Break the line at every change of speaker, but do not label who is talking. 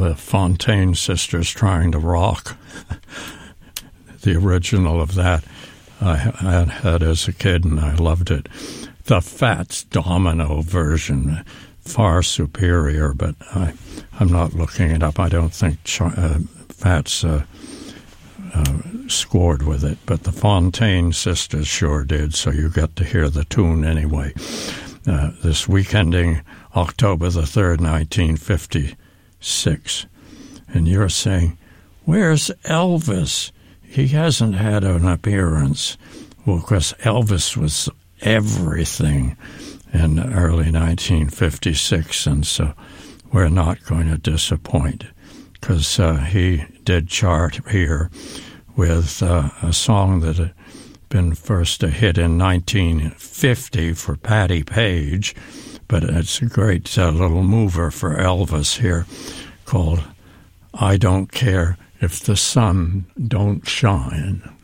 the Fontaine Sisters Trying to Rock. The original of that I had as a kid, and I loved it. The Fats Domino version, far superior, but I'm not looking it up. I don't think Fats scored with it, but the Fontaine Sisters sure did, so you got to hear the tune anyway. This week ending October the 3rd, 1956. And you're saying, where's Elvis? He hasn't had an appearance. Well, of course, Elvis was everything in early 1956, and so we're not going to disappoint, because he did chart here with a song that had been first a hit in 1950 for Patti Page, but it's a great little mover for Elvis here called I Don't Care If the Sun Don't Shine.